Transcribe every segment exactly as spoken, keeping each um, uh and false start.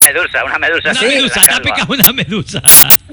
medusa, una medusa. Una sí, medusa, te ha picado una medusa.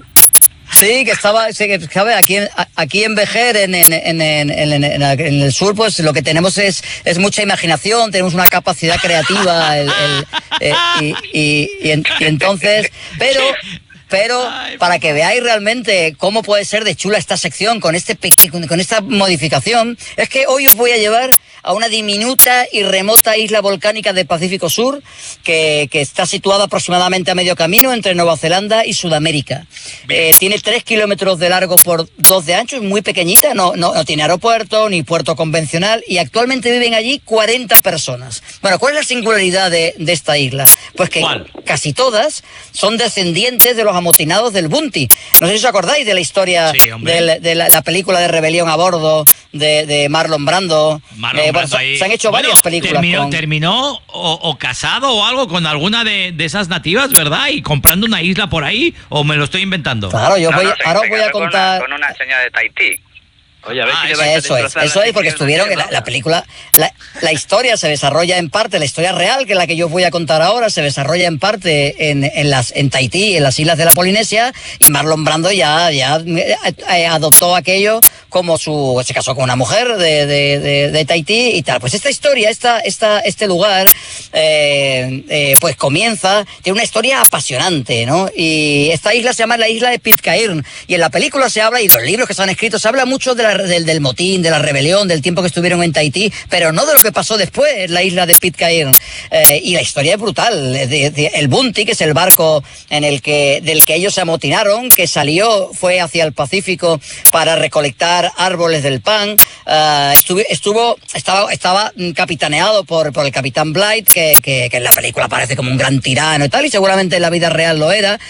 Sí, que estaba, sí, que, ¿sabe? Aquí, en, aquí en Vejer, en, en, en, en, en, en el sur, pues lo que tenemos es, es mucha imaginación, tenemos una capacidad creativa, el, el, eh, y, y, y, en, y entonces, pero... Pero para que veáis realmente cómo puede ser de chula esta sección con este con esta modificación, es que hoy os voy a llevar a una diminuta y remota isla volcánica del Pacífico Sur que, que está situada aproximadamente a medio camino entre Nueva Zelanda y Sudamérica. Eh, tiene tres kilómetros de largo por dos de ancho, es muy pequeñita, no, no, no tiene aeropuerto ni puerto convencional y actualmente viven allí cuarenta personas. Bueno, ¿cuál es la singularidad de, de esta isla? Pues que ¿Cuál? Casi todas son descendientes de los amotinados del Bounty. No sé si os acordáis de la historia sí, de, de la, la película de Rebelión a Bordo de, de Marlon Brando. Marlon eh, Brando bueno, ahí. Se han hecho Bueno, varias películas. Terminó, con... terminó o, o casado o algo con alguna de, de esas nativas, ¿verdad? Y comprando una isla por ahí, ¿o me lo estoy inventando? Claro, yo No, voy, no, se- ahora os se voy a casó con contar... una, con una señora de Tahití. Oye, a ver Ah, si le eso vais a Eso es, destrozar eso las es, porque ficciones estuvieron de en la, mierda. la película, la, la historia se desarrolla en parte, la historia real, que es la que yo os voy a contar ahora, se desarrolla en parte en, en las en Tahití, en las islas de la Polinesia, y Marlon Brando ya, ya eh, adoptó aquello como su, se casó con una mujer de, de, de, de Tahití y tal. Pues esta historia, esta, esta, este lugar, eh, eh, pues comienza, tiene una historia apasionante, ¿no? Y esta isla se llama la isla de Pitcairn, y en la película se habla, y los libros que se han escrito, se habla mucho de la, del, del motín, de la rebelión, del tiempo que estuvieron en Tahití, pero no de lo que pasó después en la isla de Pitcairn. Eh, y la historia es brutal. De, de, el Bounty, que es el barco en el que, del que ellos se amotinaron, que salió, fue hacia el Pacífico para recolectar árboles del pan, uh, estuvo, estuvo, estaba, estaba capitaneado por, por el capitán Blight, que, que, que en la película parece como un gran tirano y tal, y seguramente en la vida real lo era.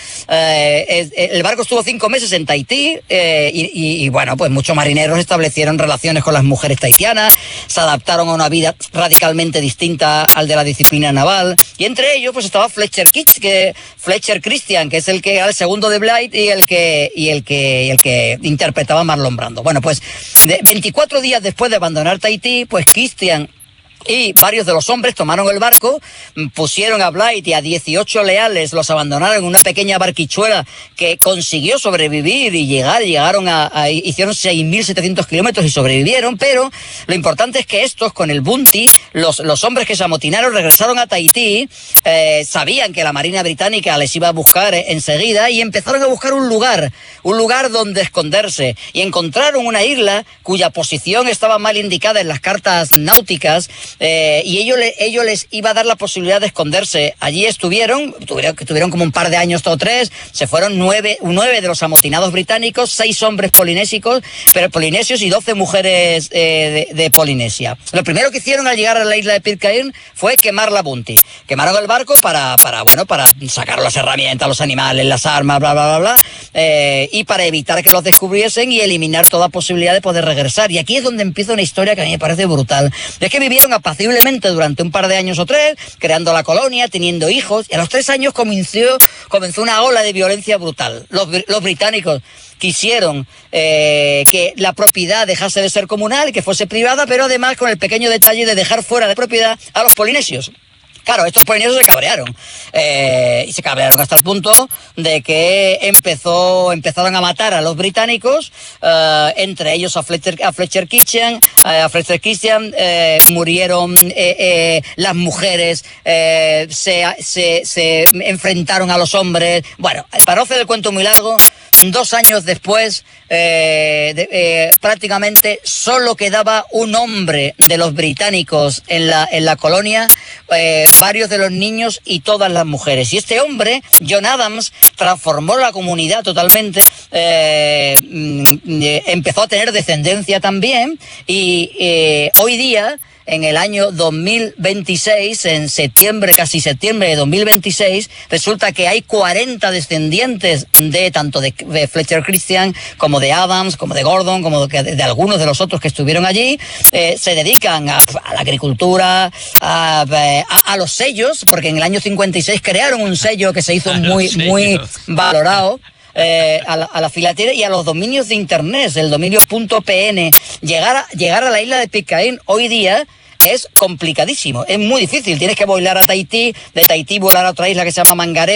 Eh, el barco estuvo cinco meses en Tahití, eh, y, y, y bueno, pues muchos marineros establecieron relaciones con las mujeres tahitianas, se adaptaron a una vida radicalmente distinta al de la disciplina naval, y entre ellos pues estaba Fletcher Kitch, que Fletcher Christian, que es el que era el segundo de Blight y el que y el que y el que interpretaba a Marlon Brando. Bueno, pues de veinticuatro días después de abandonar Tahití, pues Christian y varios de los hombres tomaron el barco, pusieron a Blight y a dieciocho leales, los abandonaron en una pequeña barquichuela que consiguió sobrevivir y llegar, llegaron a, a hicieron seis mil setecientos kilómetros y sobrevivieron, pero lo importante es que estos, con el Bounty, los, los hombres que se amotinaron regresaron a Tahití, eh, sabían que la Marina Británica les iba a buscar enseguida y empezaron a buscar un lugar, un lugar donde esconderse, y encontraron una isla cuya posición estaba mal indicada en las cartas náuticas. Eh, y ellos, le, ellos les iba a dar la posibilidad de esconderse. Allí estuvieron, tuvieron, tuvieron como un par de años o tres, se fueron nueve, nueve de los amotinados británicos, seis hombres polinésicos, pero polinesios y doce mujeres eh, de, de Polinesia. Lo primero que hicieron al llegar a la isla de Pitcairn fue quemar la Bounty. Quemaron el barco para, para, bueno, para sacar las herramientas, los animales, las armas, bla, bla, bla, bla, eh, y para evitar que los descubriesen y eliminar toda posibilidad de poder regresar. Y aquí es donde empieza una historia que a mí me parece brutal. Es que vivieron apaciblemente durante un par de años o tres, creando la colonia, teniendo hijos, y a los tres años comenzó, comenzó una ola de violencia brutal. Los, los británicos quisieron eh, que la propiedad dejase de ser comunal y que fuese privada, pero además con el pequeño detalle de dejar fuera de propiedad a los polinesios. Claro, estos polinesios se cabrearon, eh, y se cabrearon hasta el punto de que empezó, empezaron a matar a los británicos, eh, entre ellos a Fletcher, a Fletcher Christian, eh, a Fletcher Christian, eh, murieron eh, eh, las mujeres, eh, se, se, se enfrentaron a los hombres. Bueno, para no hacer el cuento muy largo, dos años después, eh, de, eh, prácticamente solo quedaba un hombre de los británicos en la, en la colonia, eh, varios de los niños y todas las mujeres. Y este hombre, John Adams, transformó la comunidad totalmente, eh, empezó a tener descendencia también, y eh, hoy día, en el año dos mil veintiséis, en septiembre, casi septiembre de dos mil veintiséis, resulta que hay cuarenta descendientes de tanto de, de Fletcher Christian como de Adams, como de Gordon, como de, de algunos de los otros que estuvieron allí. Eh, se dedican a, a la agricultura, a, a, a los sellos, porque en el año cincuenta y seis crearon un sello que se hizo muy, muy valorado. Eh, a, la, a la filatelia y a los dominios de internet, el dominio .pn. Llegar a, llegar a la isla de Pitcairn hoy día es complicadísimo, es muy difícil. Tienes que volar a Tahití, de Tahití volar a otra isla que se llama Mangaré